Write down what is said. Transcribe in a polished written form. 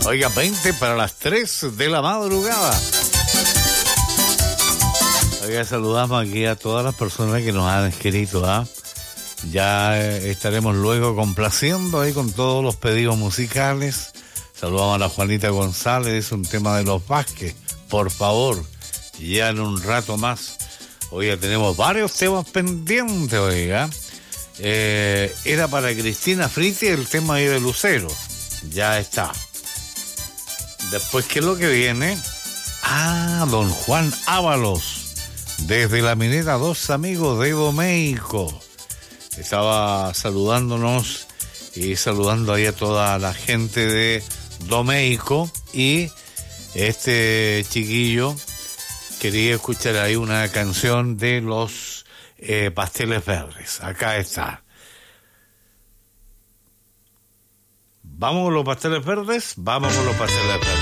Oiga, 20 para las 3 de la madrugada. Oiga, saludamos aquí a todas las personas que nos han escrito, ¿ah? Ya estaremos luego complaciendo ahí con todos los pedidos musicales. Saludamos a la Juanita González, un tema de los Vázquez, por favor, ya en un rato más. Oiga, tenemos varios temas pendientes, oiga. Era para Cristina Fritti el tema ahí de Lucero, ya está. Después, ¿qué es lo que viene? Don Juan Ábalos, desde la Minera, dos amigos de Domeico. Estaba saludándonos y saludando ahí a toda la gente de Domeico, y este chiquillo quería escuchar ahí una canción de los Pasteles Verdes. Acá está. ¿Vamos con los Pasteles Verdes? Vamos con los Pasteles Verdes.